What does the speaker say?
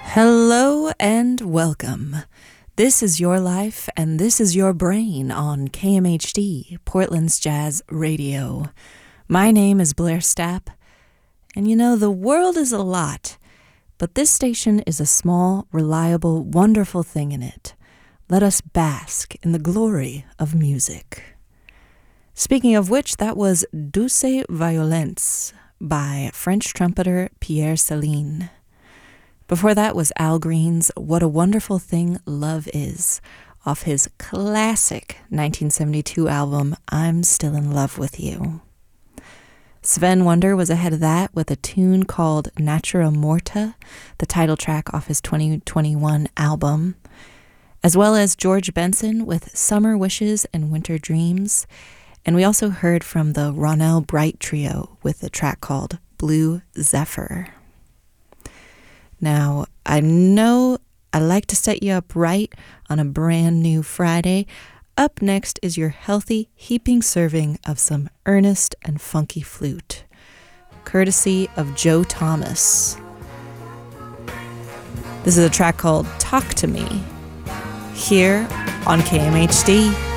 Hello and welcome. This is your life and this is your brain on KMHD, Portland's Jazz Radio. My name is Blair Stapp, and you know, the world is a lot, but this station is a small, reliable, wonderful thing in it. Let us bask in the glory of music. Speaking of which, that was Douce Violence by French trumpeter Pierre Céline. Before that was Al Green's What a Wonderful Thing Love Is, off his classic 1972 album, I'm Still in Love with You. Sven Wonder was ahead of that with a tune called Natura Morta, the title track off his 2021 album, as well as George Benson with Summer Wishes and Winter Dreams. And we also heard from the Ronell Bright Trio with a track called Blue Zephyr. Now, I know I like to set you up right on a brand new Friday. Up next is your healthy, heaping serving of some earnest and funky flute, courtesy of Joe Thomas. This is a track called Talk to Me, here on KMHD.